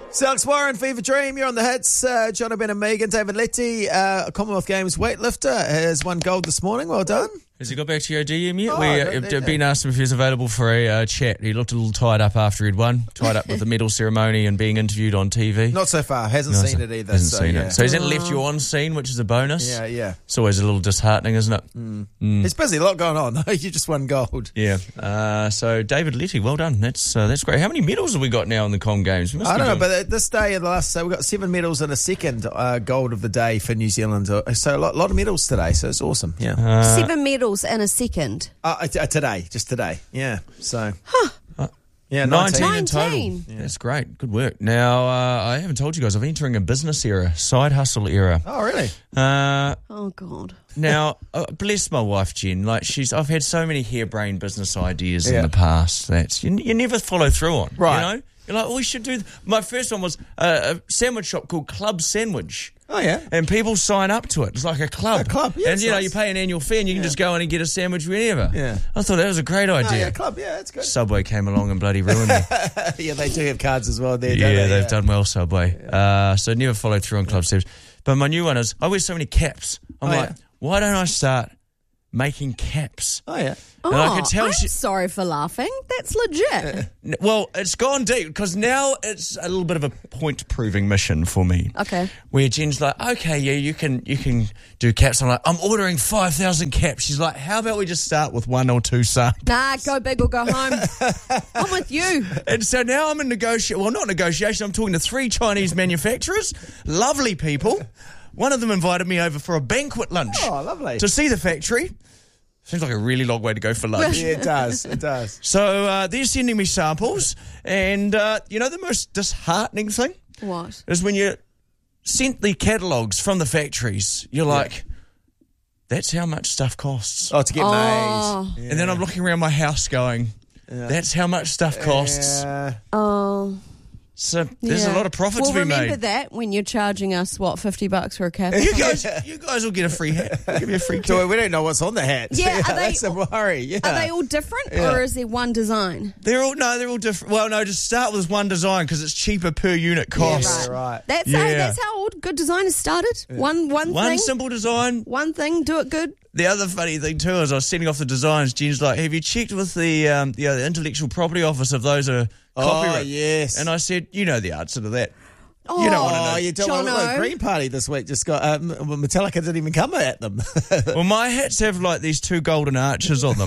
Alex Warren, Fever Dream, you're on the hits. John Ben and Megan, David Letty, Commonwealth Games weightlifter, has won gold this morning. Well done. Has he got back to your DM yet? Oh, Ben asked him if he was available for a chat. He looked a little tied up after he'd won, tied up with the medal ceremony and being interviewed on TV. Not so far. Hasn't seen it either. Hasn't seen it. So he's left you on scene, which is a bonus. Yeah. It's always a little disheartening, isn't it? It's busy. A lot going on, though. You just won gold. Yeah. So David Letty, well done. That's great. How many medals have we got now in the Com Games? I don't know, but at this day of the last, we've got 7 medals and a second gold of the day for New Zealand. So a lot of medals today. So it's awesome. Yeah. 7 medals and a second. Today, just today. Yeah. So. Yeah, 19 in 19. total. Yeah. That's great. Good work. Now, I haven't told you guys, I'm entering a business era, side hustle era. Oh, really? Oh, God. Now, bless my wife, Jen. I've had so many harebrained business ideas in the past that you never follow through on. Right. You know? You're like, we should do... My first one was a sandwich shop called Club Sandwich. Oh, yeah. And people sign up to it. It's like a club. A club, yeah. And, you pay an annual fee and you can just go in and get a sandwich whenever. Yeah. I thought that was a great idea. Oh, yeah, club. Yeah, that's good. Subway came along and bloody ruined me. Yeah, they do have cards as well there, don't Yeah, they? they've done well, Subway. So never followed through on Club Sandwich. But my new one is, I wear so many caps. I'm like, why don't I start making caps? Oh, yeah. And I could tell I'm sorry for laughing. That's legit. Well, it's gone deep because now it's a little bit of a point-proving mission for me. Okay. Where Jen's like, okay, yeah, you can do caps. I'm like, I'm ordering 5,000 caps. She's like, how about we just start with 1 or 2 samples? Nah, go big or go home. I'm with you. And so now I'm in negotiation. Well, not negotiation. I'm talking to 3 Chinese manufacturers. Lovely people. One of them invited me over for a banquet lunch. Oh, lovely. To see the factory. Seems like a really long way to go for lunch. Yeah, it does. It does. So they're sending me samples. And the most disheartening thing? What? Is when you sent the catalogues from the factories, you're like, that's how much stuff costs. Oh, to get made. And then I'm looking around my house going, that's how much stuff costs. Oh. So there's a lot of profit to be made. Remember that when you're charging us, $50 for a cap? You guys will get a free hat. I'll give you a free cap. So we don't know what's on the hats. Yeah, are they, that's a worry. Yeah. Are they all different or is there one design? They're all different. Well, no, just start with one design because it's cheaper per unit cost. Yeah, right. That's how all good designers started. Yeah. One thing. Simple design. One thing, do it good. The other funny thing too is I was sending off the designs. Jen's like, "Have you checked with the intellectual property office if those are copyright?" Oh, yes. And I said, "You know the answer to that." Oh, you don't want to know. You don't want to know. Green Party this week just got Metallica didn't even come at them. Well, my hats have like these 2 golden arches on them.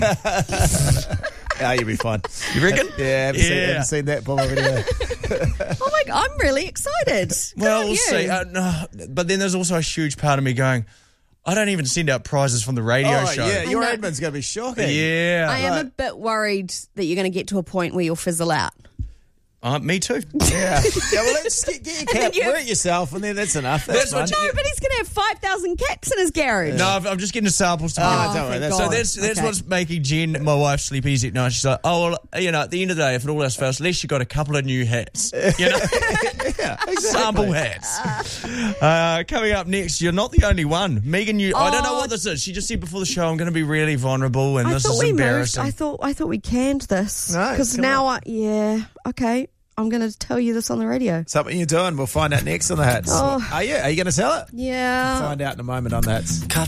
You'll be fine. You reckon? Yeah, haven't seen that bomb over there. Oh my God, I'm really excited. Well, we'll see. No, but then there's also a huge part of me going, I don't even send out prizes from the radio show. Yeah, your admin's going to be shocking. Yeah. I am a bit worried that you're going to get to a point where you'll fizzle out. Me too. Yeah. Well, let's get your cap, wear it yourself, and then that's enough. That's fine. No, but he's going to have 5,000 caps in his garage. No, I'm just getting the samples to me. Don't worry. So that's what's making Jen, my wife, sleep easy at night. She's like, oh, well, at the end of the day, if it all else fails, at least you got a couple of new hats. Yeah, exactly. Sample hats. Coming up next, you're not the only one. Megan, I don't know what this is. She just said before the show, I'm going to be really vulnerable, and this is embarrassing. I thought we canned this. No, because now okay. I'm going to tell you this on the radio. Something you're doing. We'll find out next on the hats. Oh. Are you going to sell it? Yeah. We'll find out in a moment on that.